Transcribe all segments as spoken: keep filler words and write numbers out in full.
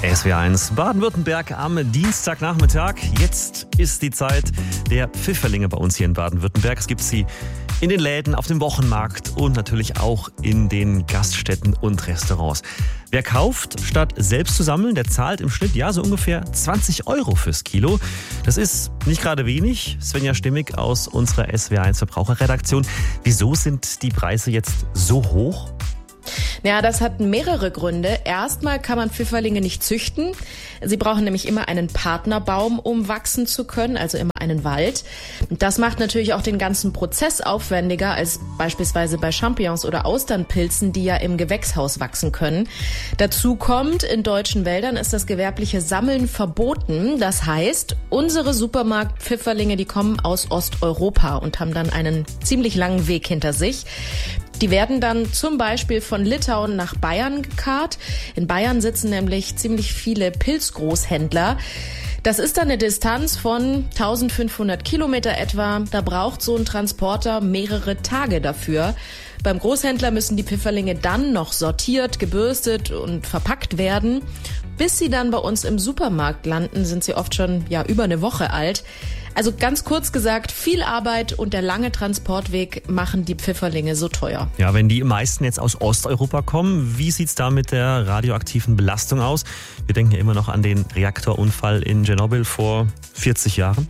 S W R eins Baden-Württemberg am Dienstagnachmittag. Jetzt ist die Zeit der Pfifferlinge bei uns hier in Baden-Württemberg. Es gibt sie in den Läden, auf dem Wochenmarkt und natürlich auch in den Gaststätten und Restaurants. Wer kauft, statt selbst zu sammeln, der zahlt im Schnitt ja so ungefähr zwanzig Euro fürs Kilo. Das ist nicht gerade wenig. Svenja Stimmig aus unserer S W R eins Verbraucherredaktion. Wieso sind die Preise jetzt so hoch? Ja, das hat mehrere Gründe. Erstmal kann man Pfifferlinge nicht züchten. Sie brauchen nämlich immer einen Partnerbaum, um wachsen zu können, also immer einen Wald. Das macht natürlich auch den ganzen Prozess aufwendiger als beispielsweise bei Champignons oder Austernpilzen, die ja im Gewächshaus wachsen können. Dazu kommt, in deutschen Wäldern ist das gewerbliche Sammeln verboten. Das heißt, unsere Supermarkt-Pfifferlinge, die kommen aus Osteuropa und haben dann einen ziemlich langen Weg hinter sich. Die werden dann zum Beispiel von Litauen nach Bayern gekarrt. In Bayern sitzen nämlich ziemlich viele Pilzgroßhändler. Das ist dann eine Distanz von eintausendfünfhundert Kilometer etwa. Da braucht so ein Transporter mehrere Tage dafür. Beim Großhändler müssen die Pfifferlinge dann noch sortiert, gebürstet und verpackt werden. Bis sie dann bei uns im Supermarkt landen, sind sie oft schon ja über eine Woche alt. Also ganz kurz gesagt, viel Arbeit und der lange Transportweg machen die Pfifferlinge so teuer. Ja, wenn die meisten jetzt aus Osteuropa kommen, wie sieht's da mit der radioaktiven Belastung aus? Wir denken ja immer noch an den Reaktorunfall in Tschernobyl vor vierzig Jahren.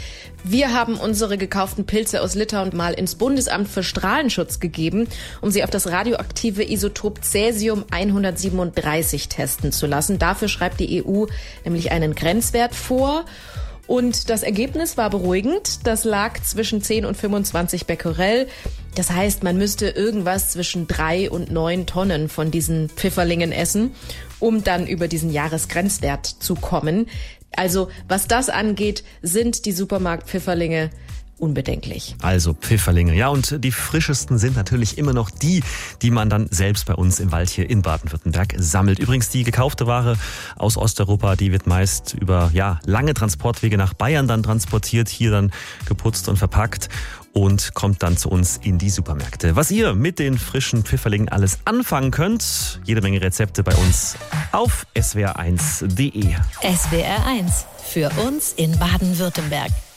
Wir haben unsere gekauften Pilze aus Litauen mal ins Bundesamt für Strahlenschutz gegeben, um sie auf das radioaktive Isotop Cäsium hundertsiebenunddreißig testen zu lassen. Dafür schreibt die E U nämlich einen Grenzwert vor. Und das Ergebnis war beruhigend. Das lag zwischen zehn und fünfundzwanzig Becquerel. Das heißt, man müsste irgendwas zwischen drei und neun Tonnen von diesen Pfifferlingen essen, um dann über diesen Jahresgrenzwert zu kommen. Also, was das angeht, sind die Supermarkt-Pfifferlinge unbedenklich. Also Pfifferlinge. Ja, und die frischesten sind natürlich immer noch die, die man dann selbst bei uns im Wald hier in Baden-Württemberg sammelt. Übrigens, die gekaufte Ware aus Osteuropa, die wird meist über ja lange Transportwege nach Bayern dann transportiert, hier dann geputzt und verpackt und kommt dann zu uns in die Supermärkte. Was ihr mit den frischen Pfifferlingen alles anfangen könnt, jede Menge Rezepte bei uns auf S W R eins punkt de. S W R eins, für uns in Baden-Württemberg.